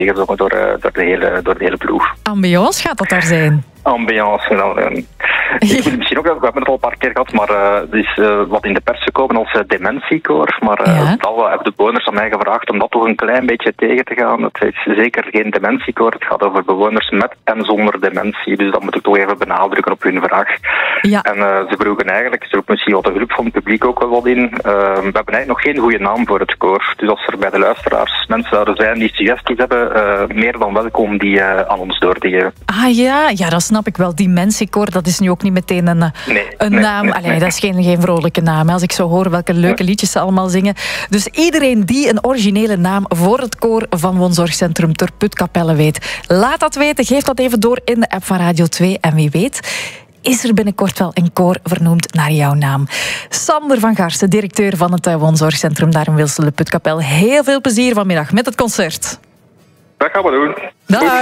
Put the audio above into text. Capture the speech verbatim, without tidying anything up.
gezongen door, uh, door, de hele, door de hele ploeg. Ambiance gaat dat daar zijn? Ambiance. Nou, uh, ik moet misschien ook, we hebben het al een paar keer gehad, maar uh, er is uh, wat in de pers gekomen als uh, dementiekoor. Maar uh, ja. al hebben de bewoners aan mij gevraagd om dat toch een klein beetje tegen te gaan. Het is zeker geen dementiekoor. Het gaat over bewoners met en zonder dementie. Dus dat moet ik toch even benadrukken op hun vraag. Ja. En uh, ze vroegen eigenlijk, ze roepen misschien wat de hulp van het publiek ook wel wat in. Uh, we hebben eigenlijk nog geen goede naam voor het koor. Dus als er bij de luisteraars mensen zouden zijn die suggesties hebben, uh, meer dan welkom die uh, aan ons door te geven. Ah ja, ja, dat snap ik wel. Dementiekoor, dat is nu ook niet meteen een, nee, een nee, naam. Nee, Allee, nee. dat is geen, geen vrolijke naam. Als ik zo hoor welke leuke nee. liedjes ze allemaal zingen. Dus iedereen die een originele naam voor het koor van Woonzorgcentrum Ter Putkapelle weet, laat dat weten. Geef dat even door in de app van Radio twee. En wie weet is er binnenkort wel een koor vernoemd naar jouw naam. Sander van Garsten, directeur van het Woonzorgcentrum daar in Wilsele Putkapel. Heel veel plezier vanmiddag met het concert. Dat gaan we doen. Dag.